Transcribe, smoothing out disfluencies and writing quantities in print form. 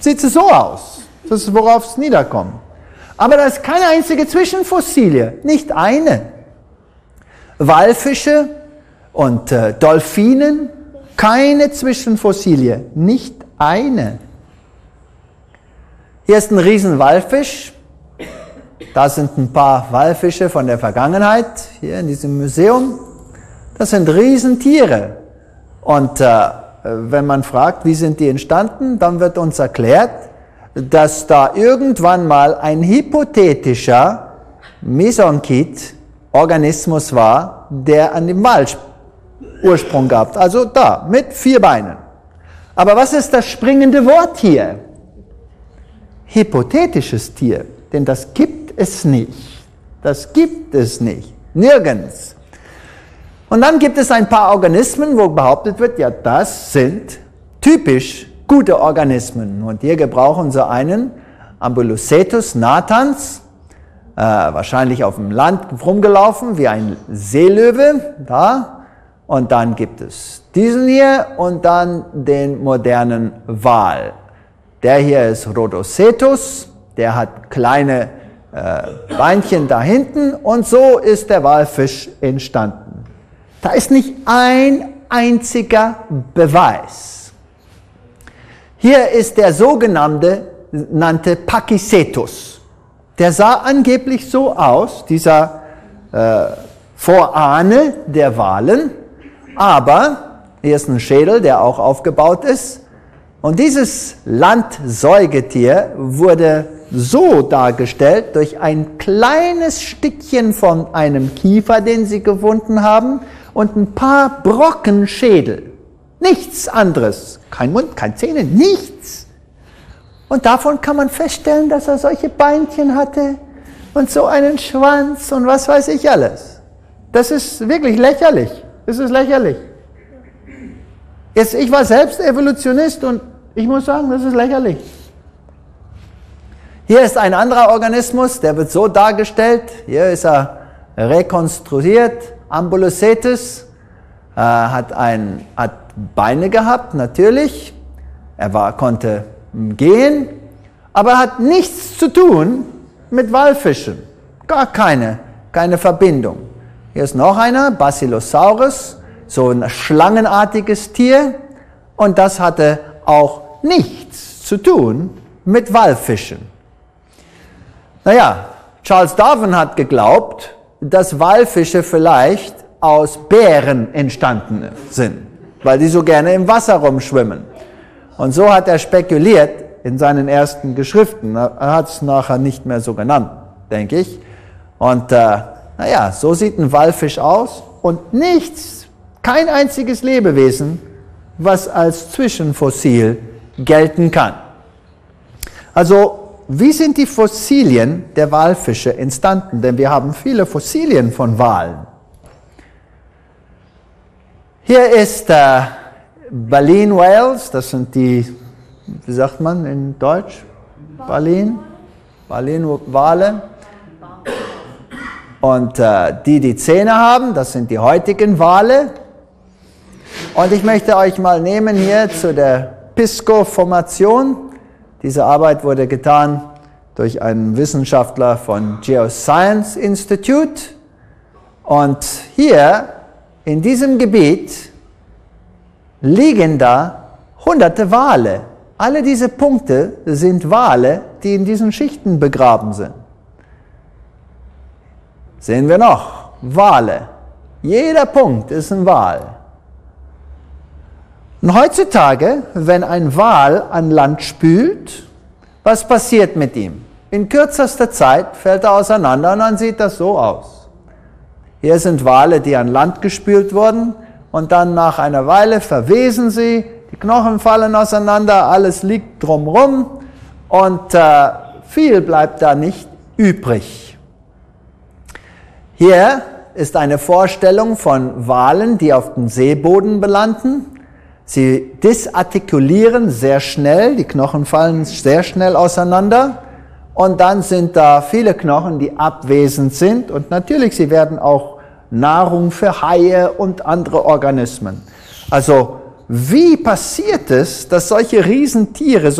Sieht so aus. Das ist, worauf es niederkommt. Aber da ist keine einzige Zwischenfossilie. Nicht eine. Walfische und Delfinen, keine Zwischenfossilie. Nicht eine. Hier ist ein Riesenwalfisch. Da sind ein paar Walfische von der Vergangenheit, hier in diesem Museum. Das sind Riesentiere. Und wenn man fragt, wie sind die entstanden, dann wird uns erklärt, dass da irgendwann mal ein hypothetischer Mesonkit-Organismus war, der an dem Wal Ursprung gab. Also da, mit 4 Beinen. Aber was ist das springende Wort hier? Hypothetisches Tier, denn das gibt es nicht. Das gibt es nicht. Nirgends. Und dann gibt es ein paar Organismen, wo behauptet wird, ja, das sind typisch gute Organismen. Und hier gebrauchen sie einen, Ambulocetus natans, wahrscheinlich auf dem Land rumgelaufen, wie ein Seelöwe, da. Und dann gibt es diesen hier und dann den modernen Wal. Der hier ist Rhodocetus, der hat kleine Beinchen da hinten und so ist der Walfisch entstanden. Da ist nicht ein einziger Beweis. Hier ist der sogenannte Pachycetus. Der sah angeblich so aus, dieser Vorahne der Walen, aber hier ist ein Schädel, der auch aufgebaut ist. Und dieses Landsäugetier wurde so dargestellt durch ein kleines Stückchen von einem Kiefer, den sie gefunden haben, und ein paar Brocken Schädel. Nichts anderes. Kein Mund, keine Zähne, nichts. Und davon kann man feststellen, dass er solche Beinchen hatte und so einen Schwanz und was weiß ich alles. Das ist wirklich lächerlich. Das ist lächerlich. Jetzt, ich war selbst Evolutionist und ich muss sagen, das ist lächerlich. Hier ist ein anderer Organismus, der wird so dargestellt. Hier ist er rekonstruiert. Ambulocetus hat Beine gehabt, natürlich. Er konnte gehen, aber hat nichts zu tun mit Walfischen. Gar keine Verbindung. Hier ist noch einer, Basilosaurus, so ein schlangenartiges Tier. Und das hatte auch nichts zu tun mit Walfischen. Naja, Charles Darwin hat geglaubt, dass Walfische vielleicht aus Bären entstanden sind, weil die so gerne im Wasser rumschwimmen. Und so hat er spekuliert in seinen ersten Geschriften. Er hat es nachher nicht mehr so genannt, denke ich. Und naja, so sieht ein Walfisch aus und nichts, kein einziges Lebewesen, was als Zwischenfossil gelten kann. Also, wie sind die Fossilien der Walfische entstanden? Denn wir haben viele Fossilien von Walen. Hier ist Baleen Whales, das sind die, wie sagt man in Deutsch? Baleen Wale. Und die Zähne haben, das sind die heutigen Wale. Und ich möchte euch mal nehmen hier zu der Pisco-Formation. Diese Arbeit wurde getan durch einen Wissenschaftler von Geoscience Institute. Und hier in diesem Gebiet liegen da hunderte Wale. Alle diese Punkte sind Wale, die in diesen Schichten begraben sind. Sehen wir noch, Wale. Jeder Punkt ist ein Wal. Und heutzutage, wenn ein Wal an Land spült, was passiert mit ihm? In kürzester Zeit fällt er auseinander und dann sieht das so aus. Hier sind Wale, die an Land gespült wurden und dann nach einer Weile verwesen sie, die Knochen fallen auseinander, alles liegt drumherum und viel bleibt da nicht übrig. Hier ist eine Vorstellung von Walen, die auf dem Seeboden belanden. Sie disartikulieren sehr schnell, die Knochen fallen sehr schnell auseinander und dann sind da viele Knochen, die abwesend sind und natürlich, sie werden auch Nahrung für Haie und andere Organismen. Also, wie passiert es, dass solche Riesentiere